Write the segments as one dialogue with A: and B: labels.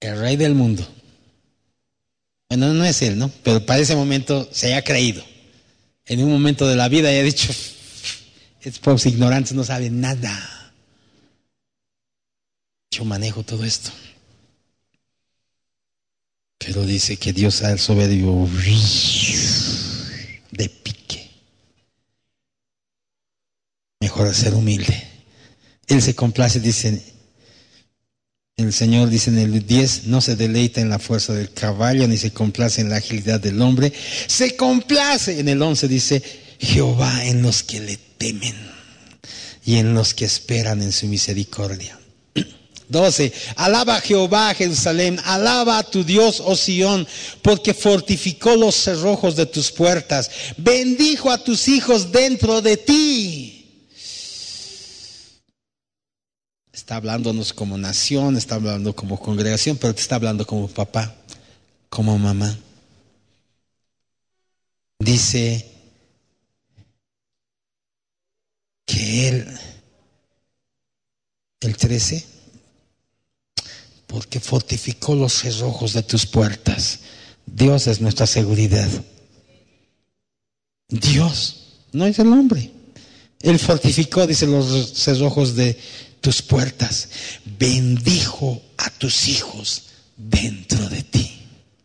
A: el rey del mundo. Bueno, no es él, ¿no? Pero para ese momento se haya creído. En un momento de la vida haya dicho, estos pobres ignorantes no saben nada. Yo manejo todo esto. Pero dice que Dios al soberbio de pique. Mejor ser humilde. Él se complace, dice el Señor, dice en el 10, no se deleita en la fuerza del caballo, ni se complace en la agilidad del hombre. Se complace, en el 11 dice, Jehová en los que le temen y en los que esperan en su misericordia. 12, alaba a Jehová, Jerusalén, alaba a tu Dios, oh Sión, porque fortificó los cerrojos de tus puertas, bendijo a tus hijos dentro de ti. Está hablándonos como nación, está hablando como congregación, pero te está hablando como papá, como mamá. Dice que el 13, porque fortificó los cerrojos de tus puertas. Dios es nuestra seguridad. Dios, no es el hombre. Él fortificó, dice, los cerrojos de tus puertas. Bendijo a tus hijos dentro de ti.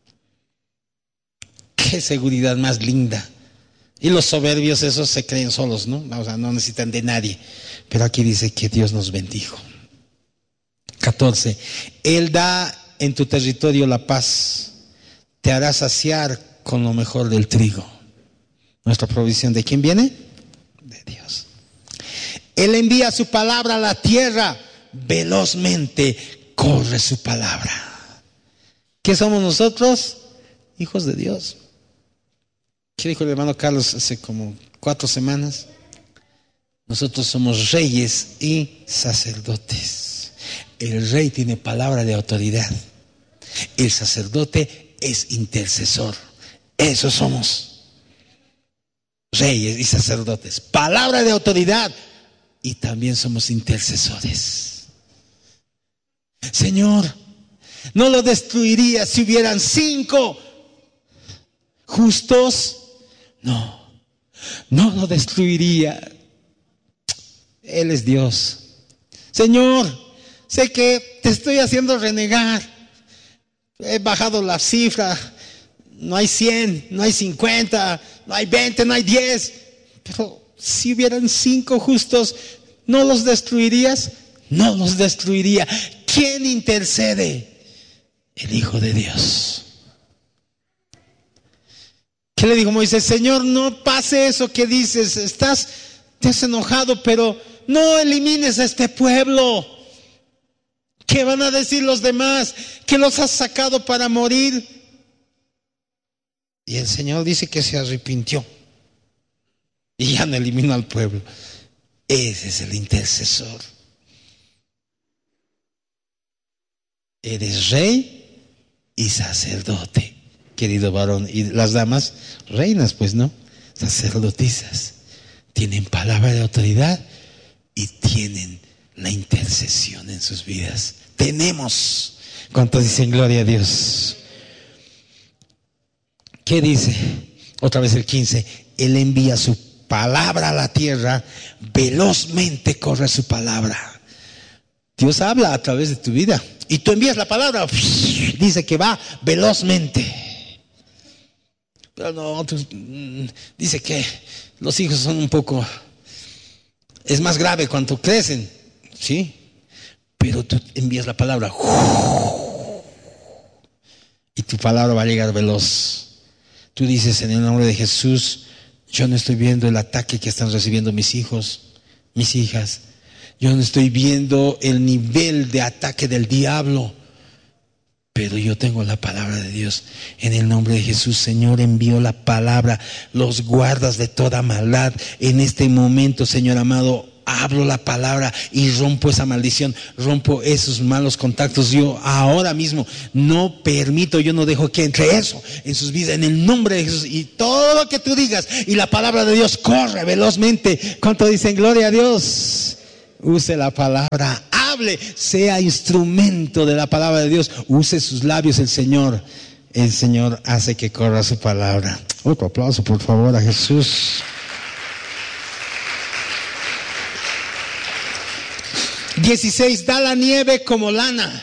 A: Qué seguridad más linda. Y los soberbios esos se creen solos, ¿no? O sea, no necesitan de nadie. Pero aquí dice que Dios nos bendijo. 14. Él da en tu territorio la paz. Te hará saciar con lo mejor del trigo. Nuestra provisión, ¿de quién viene? De Dios. Él envía su palabra a la tierra. Velozmente corre su palabra. ¿Qué somos nosotros? Hijos de Dios. ¿Qué dijo el hermano Carlos hace como 4 semanas? Nosotros somos reyes y sacerdotes. El rey tiene palabra de autoridad. El sacerdote es intercesor. Eso somos. Reyes y sacerdotes. Palabra de autoridad. Y también somos intercesores. Señor, no lo destruiría si hubieran 5 justos. No lo destruiría. Él es Dios. Señor, sé que te estoy haciendo renegar. He bajado la cifra. No hay 100, no hay 50, no hay 20, no hay 10. Pero si hubieran 5 justos, ¿no los destruirías? No los destruiría. ¿Quién intercede? El Hijo de Dios. ¿Qué le dijo Moisés? Señor, no pase eso que dices. Te has enojado, pero no elimines a este pueblo. ¿Qué van a decir los demás? ¿Que los has sacado para morir? Y el Señor dice que se arrepintió y ya no eliminó al pueblo. Ese es el intercesor. Eres rey y sacerdote, querido varón. Y las damas, reinas, pues no, sacerdotisas. Tienen palabra de autoridad y tienen la intercesión en sus vidas. Tenemos. ¿Cuántos dicen gloria a Dios? ¿Qué dice? Otra vez el 15. Él envía su palabra a la tierra. Velozmente corre su palabra. Dios habla a través de tu vida. Y tú envías la palabra. Dice que va velozmente. Pero no, dice que los hijos son un poco... Es más grave cuando crecen. Sí. Pero tú envías la palabra. Y tu palabra va a llegar veloz. Tú dices en el nombre de Jesús, yo no estoy viendo el ataque que están recibiendo mis hijos, mis hijas. Yo no estoy viendo el nivel de ataque del diablo. Pero yo tengo la palabra de Dios. En el nombre de Jesús, Señor, envío la palabra. Los guardas de toda maldad. En este momento, Señor amado, hablo la palabra y rompo esa maldición, rompo esos malos contactos. Yo ahora mismo no permito, yo no dejo que entre eso en sus vidas, en el nombre de Jesús. Y todo lo que tú digas y la palabra de Dios corre velozmente. ¿Cuánto dicen gloria a Dios? Use la palabra, hable hable, sea instrumento de la palabra de Dios. Use sus labios el Señor. El Señor hace que corra su palabra. Otro aplauso, por favor, a Jesús. 16, da la nieve como lana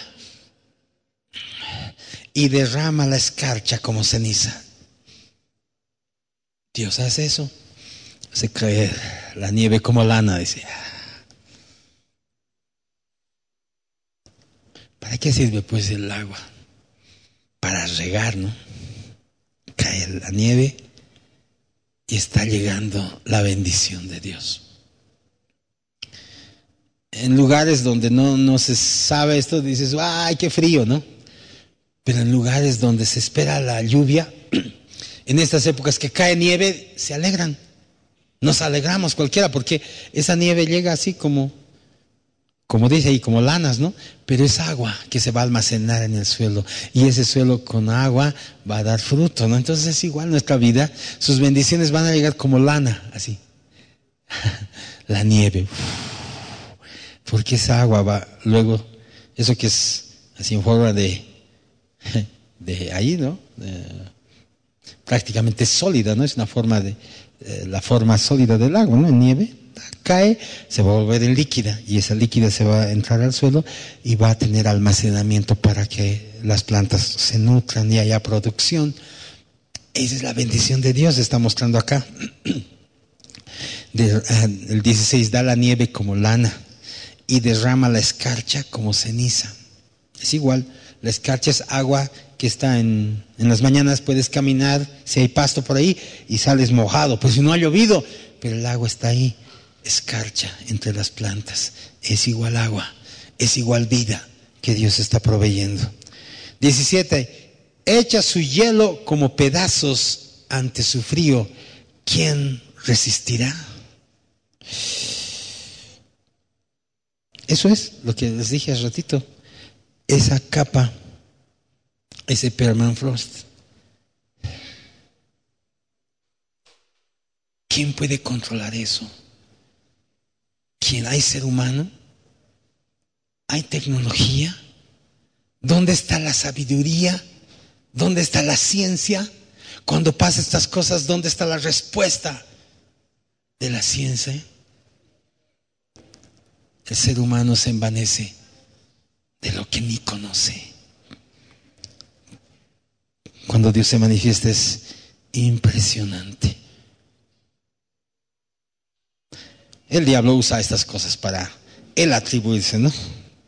A: y derrama la escarcha como ceniza. Dios hace eso. Hace caer la nieve como lana, dice. ¿Para qué sirve pues el agua? Para regar, ¿no? Cae la nieve y está llegando la bendición de Dios. En lugares donde no se sabe esto, dices, ¡ay, qué frío!, ¿no? Pero en lugares donde se espera la lluvia, en estas épocas que cae nieve, se alegran. Nos alegramos cualquiera, porque esa nieve llega así como dice ahí, como lanas, ¿no? Pero es agua que se va a almacenar en el suelo. Y ese suelo con agua va a dar fruto, ¿no? Entonces es igual nuestra vida. Sus bendiciones van a llegar como lana, así. La nieve. Porque esa agua va, luego, eso que es así en forma de ahí, ¿no? Prácticamente sólida, ¿no? Es una forma la forma sólida del agua, ¿no? En nieve, cae, se va a volver en líquida, y esa líquida se va a entrar al suelo y va a tener almacenamiento para que las plantas se nutran y haya producción. Esa es la bendición de Dios, está mostrando acá. El 16, da la nieve como lana y derrama la escarcha como ceniza. Es igual, la escarcha es agua que está en las mañanas, puedes caminar, si hay pasto por ahí, y sales mojado, pues si no ha llovido, pero el agua está ahí, escarcha entre las plantas. Es igual agua, es igual vida que Dios está proveyendo. 17, echa su hielo como pedazos ante su frío. ¿Quién resistirá? Eso es lo que les dije hace ratito. Esa capa, ese permafrost. ¿Quién puede controlar eso? ¿Quién? ¿Hay ser humano? ¿Hay tecnología? ¿Dónde está la sabiduría? ¿Dónde está la ciencia? Cuando pasan estas cosas, ¿dónde está la respuesta de la ciencia? El ser humano se envanece de lo que ni conoce. Cuando Dios se manifiesta es impresionante. El diablo usa estas cosas para él atribuirse, ¿no?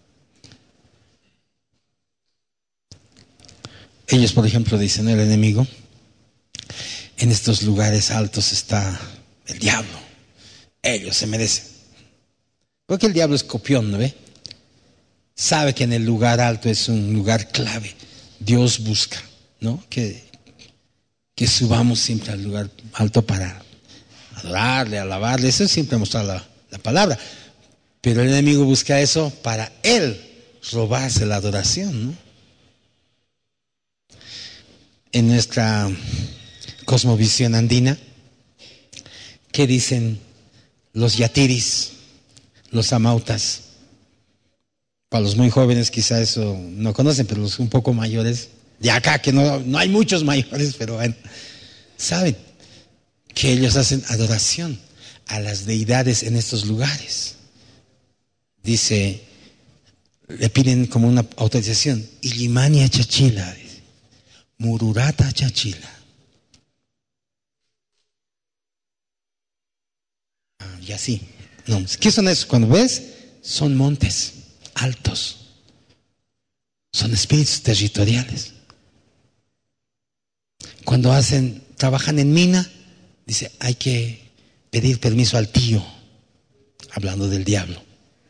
A: Ellos, por ejemplo, dicen, el enemigo, en estos lugares altos está el diablo. Ellos se merecen. Porque el diablo es copión, ¿no ve? Sabe que en el lugar alto es un lugar clave. Dios busca, ¿no? Que subamos siempre al lugar alto para adorarle, alabarle. Eso siempre ha mostrado la palabra. Pero el enemigo busca eso para él robarse la adoración, ¿no? En nuestra cosmovisión andina, ¿qué dicen los yatiris, los amautas? Para los muy jóvenes quizá eso no conocen, pero los un poco mayores, de acá, que no hay muchos mayores, pero bueno, saben que ellos hacen adoración a las deidades en estos lugares. Dice, le piden como una autorización, Illimania Chachila, Mururata Chachila. Y así. No, ¿qué son esos? Cuando ves, son montes altos. Son espíritus territoriales. Cuando trabajan en mina, dice, hay que pedir permiso al tío, hablando del diablo.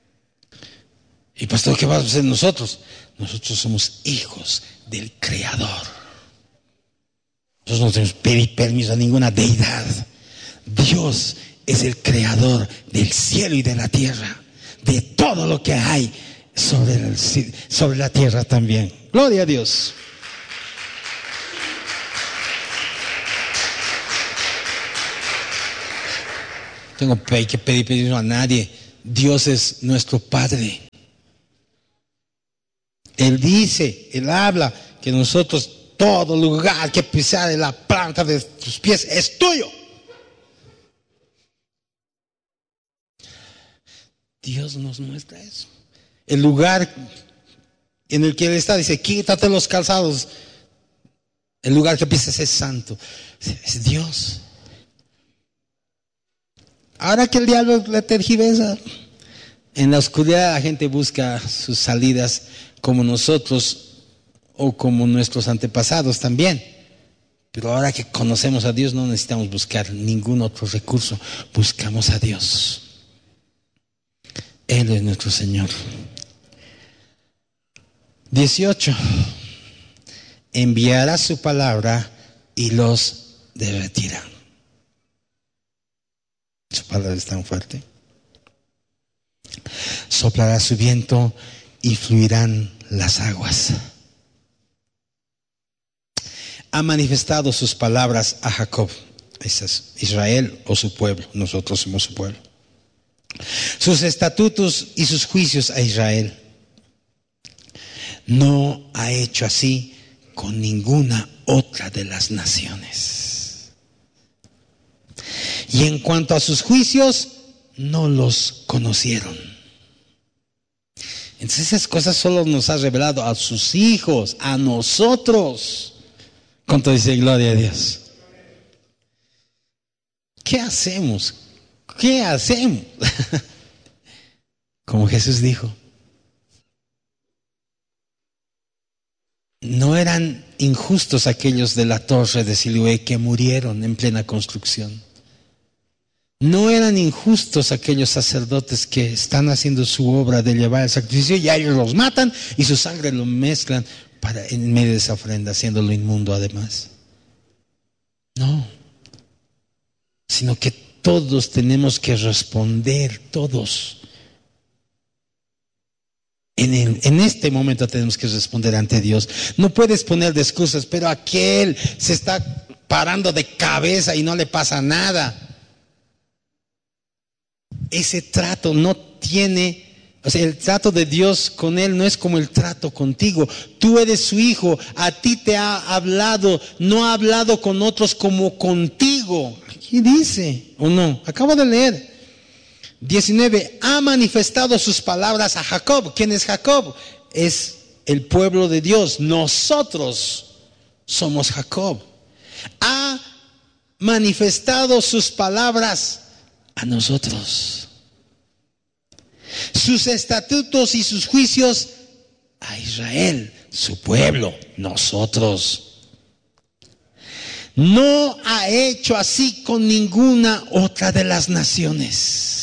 A: Y pastor, ¿qué vamos a hacer nosotros? Nosotros somos hijos del Creador. Nosotros no tenemos que pedir permiso a ninguna deidad. Dios es el creador del cielo y de la tierra, de todo lo que hay sobre la tierra también. Gloria a Dios. Tengo que pedir permiso a nadie. Dios es nuestro Padre. Él dice, Él habla que nosotros, todo lugar que pisare la planta de tus pies es tuyo. Dios nos muestra eso. El lugar en el que Él está, dice, quítate los calzados. El lugar que pises es santo. Es Dios. Ahora que el diablo le tergiversa, en la oscuridad la gente busca sus salidas como nosotros o como nuestros antepasados también. Pero ahora que conocemos a Dios no necesitamos buscar ningún otro recurso. Buscamos a Dios. Él es nuestro Señor. 18. Enviará su palabra y los derretirá. Su palabra es tan fuerte. Soplará su viento y fluirán las aguas. Ha manifestado sus palabras a Jacob. Ese es Israel o su pueblo. Nosotros somos su pueblo. Sus estatutos y sus juicios a Israel. No ha hecho así con ninguna otra de las naciones. Y en cuanto a sus juicios, no los conocieron. Entonces esas cosas solo nos ha revelado a sus hijos, a nosotros. ¿Cuánto dice gloria a Dios? ¿Qué hacemos? ¿Qué hacemos? Como Jesús dijo, no eran injustos aquellos de la torre de Siloé que murieron en plena construcción. No eran injustos aquellos sacerdotes que están haciendo su obra de llevar el sacrificio y a ellos los matan y su sangre lo mezclan en medio de esa ofrenda, haciéndolo inmundo además. No, sino que todos tenemos que responder, todos. En este momento tenemos que responder ante Dios. No puedes poner de excusas, pero aquel se está parando de cabeza y no le pasa nada. Ese trato no tiene, o sea, el trato de Dios con él no es como el trato contigo. Tú eres su hijo, a ti te ha hablado, no ha hablado con otros como contigo. ¿Qué dice? ¿O no? Acabo de leer. 19. Ha manifestado sus palabras a Jacob. ¿Quién es Jacob? Es el pueblo de Dios. Nosotros somos Jacob. Ha manifestado sus palabras a nosotros. Sus estatutos y sus juicios a Israel, su pueblo, nosotros. No ha hecho así con ninguna otra de las naciones.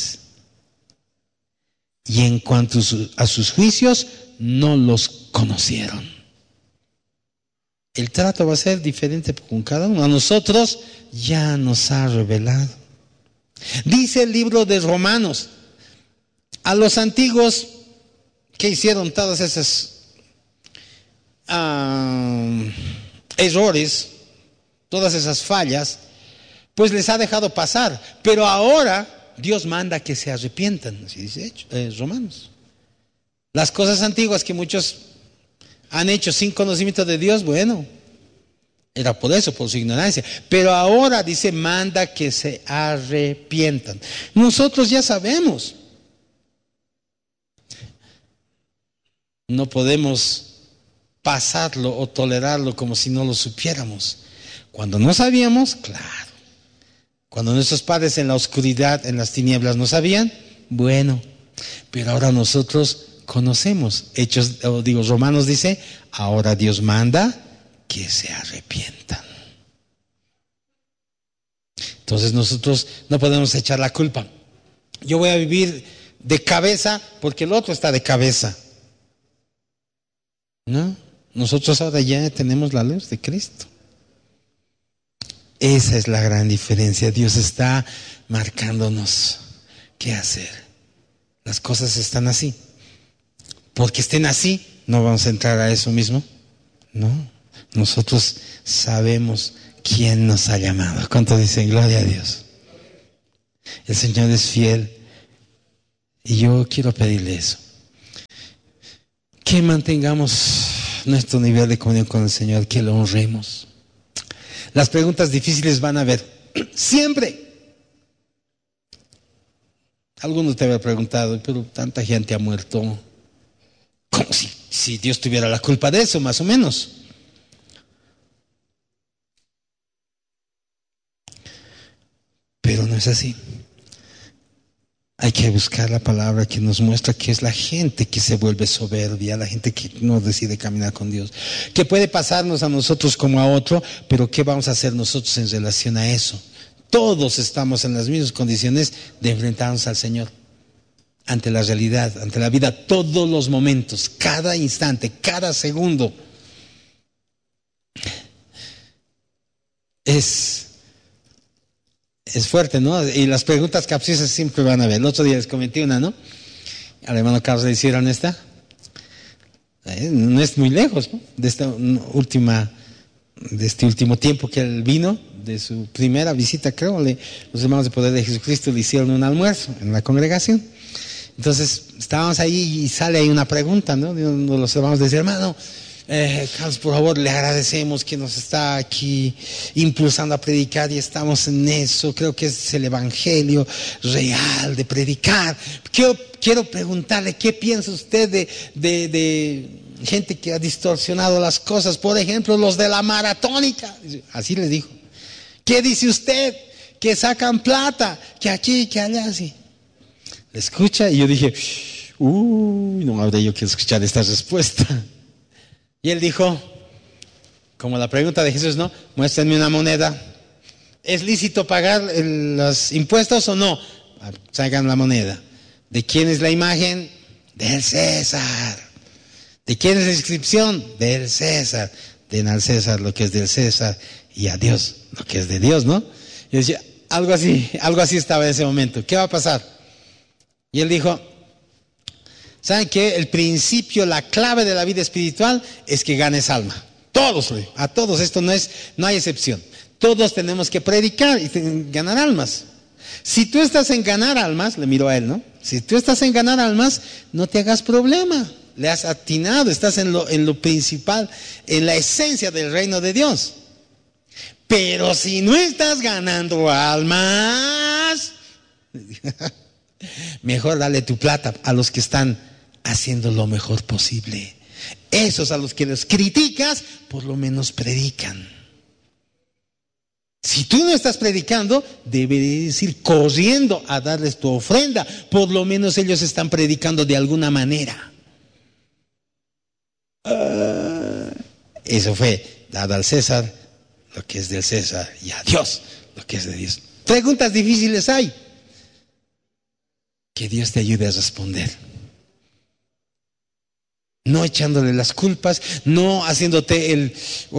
A: Y en cuanto a sus juicios, no los conocieron. El trato va a ser diferente con cada uno. A nosotros ya nos ha revelado. Dice el libro de Romanos, a los antiguos que hicieron todas esas errores, todas esas fallas, pues les ha dejado pasar. Pero ahora Dios manda que se arrepientan, así dice Romanos. Las cosas antiguas que muchos han hecho sin conocimiento de Dios, bueno, era por eso, por su ignorancia. Pero ahora dice, manda que se arrepientan. Nosotros ya sabemos. No podemos pasarlo o tolerarlo como si no lo supiéramos. Cuando no sabíamos, claro. Cuando nuestros padres en la oscuridad, en las tinieblas no sabían, bueno. Pero ahora nosotros conocemos. Romanos dice, ahora Dios manda que se arrepientan. Entonces nosotros no podemos echar la culpa. Yo voy a vivir de cabeza porque el otro está de cabeza. No, nosotros ahora ya tenemos la luz de Cristo. Esa es la gran diferencia. Dios está marcándonos qué hacer. Las cosas están así. Porque estén así, no vamos a entrar a eso mismo. No, nosotros sabemos quién nos ha llamado. ¿Cuánto dicen gloria a Dios? El Señor es fiel. Y yo quiero pedirle eso. que mantengamos nuestro nivel de comunión con el Señor, que lo honremos. Las preguntas difíciles van a haber siempre. Algunos te habían preguntado, pero tanta gente ha muerto. Como si Dios tuviera la culpa de eso, más o menos. Pero no es así. Hay que buscar la palabra que nos muestra que es la gente que se vuelve soberbia, la gente que no decide caminar con Dios. Que puede pasarnos a nosotros como a otro, pero ¿qué vamos a hacer nosotros en relación a eso? Todos estamos en las mismas condiciones de enfrentarnos al Señor, ante la realidad, ante la vida, todos los momentos, cada instante, cada segundo. Es fuerte, ¿no? Y las preguntas capciosas siempre van a haber. El otro día les comenté una, ¿no? Al hermano Carlos le hicieron esta. No es muy lejos, ¿no? De este último tiempo que él vino, de su primera visita, creo, los hermanos de Poder de Jesucristo le hicieron un almuerzo en la congregación. Entonces, estábamos ahí y sale ahí una pregunta, ¿no? De uno de los hermanos decía, hermano, Carlos, por favor, le agradecemos que nos está aquí impulsando a predicar y estamos en eso. Creo que es el evangelio real de predicar. Quiero preguntarle, ¿qué piensa usted de gente que ha distorsionado las cosas? Por ejemplo, los de la maratónica. Así le dijo. ¿Qué dice usted? Que sacan plata, que aquí, que allá, así. Le escucha y yo dije, no habré yo que escuchar esta respuesta. Y él dijo, como la pregunta de Jesús, ¿no? Muéstrenme una moneda. ¿Es lícito pagar los impuestos o no? Sacan la moneda. ¿De quién es la imagen? Del César. ¿De quién es la inscripción? Del César. Den al César lo que es del César y a Dios lo que es de Dios, ¿no? Yo decía, algo así estaba en ese momento. ¿Qué va a pasar? Y él dijo, ¿saben qué? El principio, la clave de la vida espiritual es que ganes alma. Todos, a todos, esto no hay excepción. Todos tenemos que predicar y ganar almas. Si tú estás en ganar almas, le miro a él, ¿no? Si tú estás en ganar almas, no te hagas problema. Le has atinado, estás en lo principal, en la esencia del reino de Dios. Pero si no estás ganando almas, mejor dale tu plata a los que están haciendo lo mejor posible. Esos a los que los criticas, por lo menos predican. Si tú no estás predicando, debes ir corriendo a darles tu ofrenda. Por lo menos ellos están predicando de alguna manera. Eso fue, dad al César lo que es del César y a Dios lo que es de Dios. Preguntas difíciles hay. Que Dios te ayude a responder. No echándole las culpas, no haciéndote el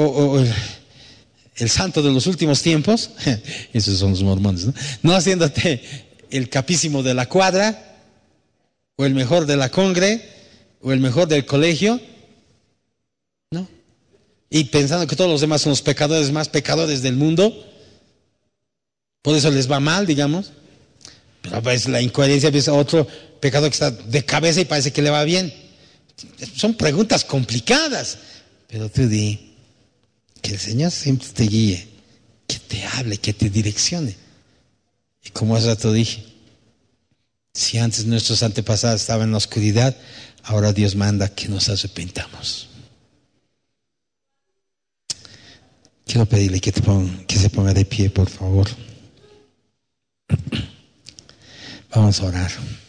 A: santo de los últimos tiempos. Esos son los mormones, ¿no? No haciéndote el capísimo de la cuadra, o el mejor de la congre, o el mejor del colegio, ¿no? Y pensando que todos los demás son los pecadores más pecadores del mundo. Por eso les va mal, digamos. Pero pues la incoherencia empieza otro pecador que está de cabeza y parece que le va bien. Son preguntas complicadas, pero tú di que el Señor siempre te guíe, que te hable, que te direccione. Y como hace rato dije, si antes nuestros antepasados estaban en la oscuridad, ahora Dios manda que nos arrepentamos. Quiero pedirle que se ponga de pie, por favor. Vamos a orar.